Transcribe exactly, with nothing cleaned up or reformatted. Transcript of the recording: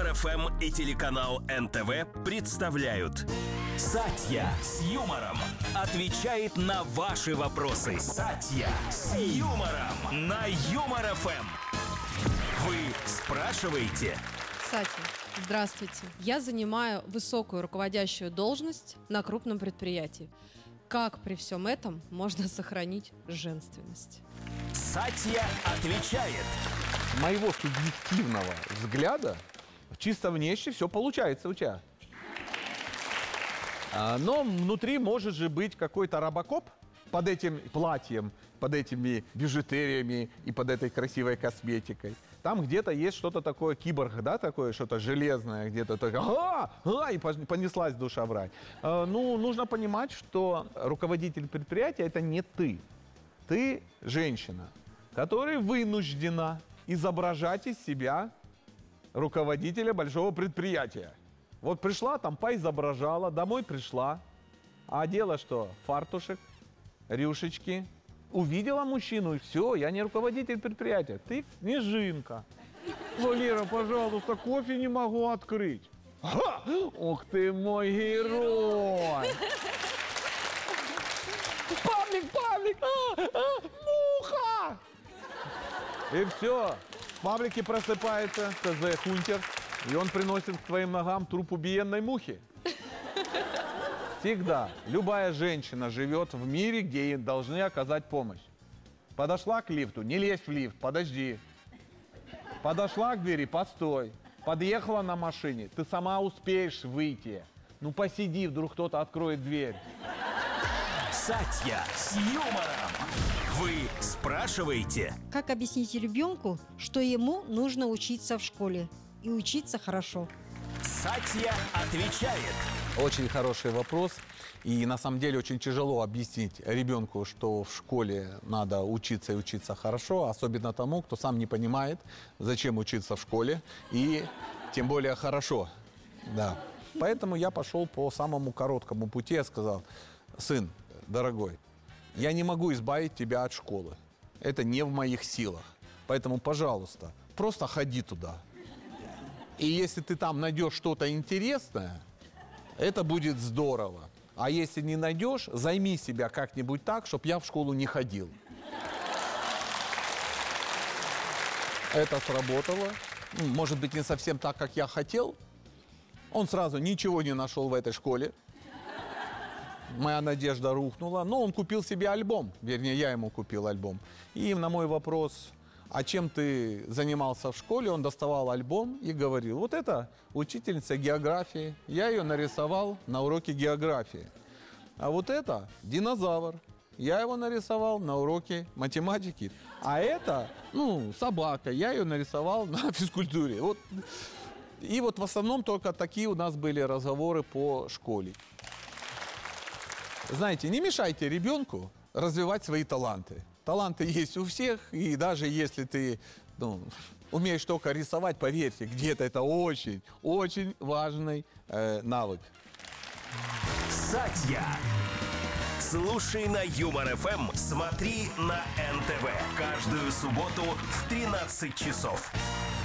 эф эм и телеканал эн тэ вэ представляют «Сатья с юмором» отвечает на ваши вопросы. «Сатья с юмором» на Юмор эф эм. Вы спрашиваете? Сатья, здравствуйте. Я занимаю высокую руководящую должность на крупном предприятии. Как при всем этом можно сохранить женственность? Сатья отвечает. С моего субъективного взгляда, чисто внешне все получается у тебя. А, но внутри может же быть какой-то робокоп под этим платьем, под этими бижутериями и под этой красивой косметикой. Там где-то есть что-то такое, киборг, да, такое, что-то железное, где-то такое, а, а, и понеслась душа в рай. А, ну, нужно понимать, что руководитель предприятия – это не ты. Ты женщина, которая вынуждена изображать из себя руководителя большого предприятия. Вот пришла, там поизображала, домой пришла, а одела что? Фартушек, рюшечки. Увидела мужчину, и все, я не руководитель предприятия, ты снежинка. Валера, пожалуйста, кофе не могу открыть. Ха! Ух ты мой герой! Павлик, Павлик! А, а, муха! И все, в Павлике просыпается ТЗ Хунтер, и он приносит к твоим ногам труп убиенной мухи. Всегда любая женщина живет в мире, где ей должны оказать помощь. Подошла к лифту, не лезь в лифт, подожди. Подошла к двери, постой. Подъехала на машине, ты сама успеешь выйти. Ну посиди, вдруг кто-то откроет дверь. Сатья с юмором. Вы спрашиваете? Как объяснить ребенку, что ему нужно учиться в школе и учиться хорошо? Сатья отвечает. Очень хороший вопрос. И на самом деле очень тяжело объяснить ребенку, что в школе надо учиться и учиться хорошо, особенно тому, кто сам не понимает, зачем учиться в школе, и тем более хорошо. Да. Поэтому я пошел по самому короткому пути. Я сказал: сын, дорогой, я не могу избавить тебя от школы. Это не в моих силах. Поэтому, пожалуйста, просто ходи туда. И если ты там найдешь что-то интересное, это будет здорово. А если не найдешь, займи себя как-нибудь так, чтобы я в школу не ходил. Это сработало. Может быть, не совсем так, как я хотел. Он сразу ничего не нашел в этой школе. Моя надежда рухнула. Но он купил себе альбом. Вернее, я ему купил альбом. И на мой вопрос: а чем ты занимался в школе? Он доставал альбом и говорил: вот это учительница географии. Я ее нарисовал на уроке географии. А вот это динозавр. Я его нарисовал на уроке математики. А это, ну, собака. Я ее нарисовал на физкультуре. Вот. И вот в основном только такие у нас были разговоры по школе. Знаете, не мешайте ребенку развивать свои таланты. Таланты есть у всех, и даже если ты, ну, умеешь только рисовать, поверьте, где-то это очень, очень важный э, навык. Сатья. Слушай на Юмор эф эм, смотри на эн тэ вэ каждую субботу в тринадцать часов.